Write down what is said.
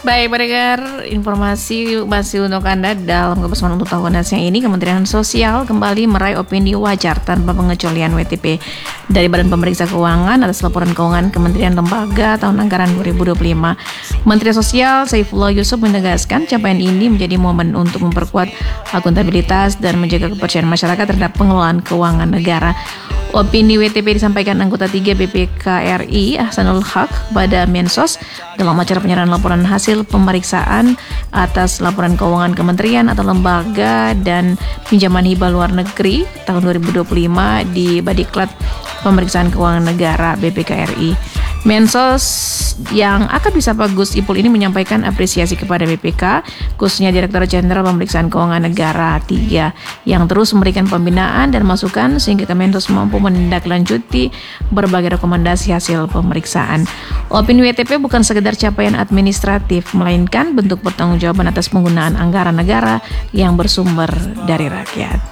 Baik, pendengar, informasi masih untuk Anda dalam kebesaran untuk tahun yang ini. Kementerian Sosial kembali meraih opini wajar tanpa pengecualian WTP dari Badan Pemeriksa Keuangan atas laporan keuangan Kementerian Lembaga tahun anggaran 2025. Menteri Sosial Saifullah Yusuf menegaskan capaian ini menjadi momen untuk memperkuat akuntabilitas dan menjaga kepercayaan masyarakat terhadap pengelolaan keuangan negara. Opini WTP disampaikan anggota 3 BPK RI Ahsanul Haq pada Mensos dalam acara penyerahan laporan hasil pemeriksaan atas laporan keuangan kementerian atau lembaga dan pinjaman hibah luar negeri tahun 2025 di Badiklat Pemeriksaan Keuangan Negara BPK RI. Mensos yang akan disapa Gus Ipul ini menyampaikan apresiasi kepada BPK, khususnya Direktur Jenderal Pemeriksaan Keuangan Negara 3 yang terus memberikan pembinaan dan masukan sehingga Kemensos mampu menindaklanjuti berbagai rekomendasi hasil pemeriksaan. Opini WTP bukan sekedar capaian administratif, melainkan bentuk pertanggungjawaban atas penggunaan anggaran negara yang bersumber dari rakyat.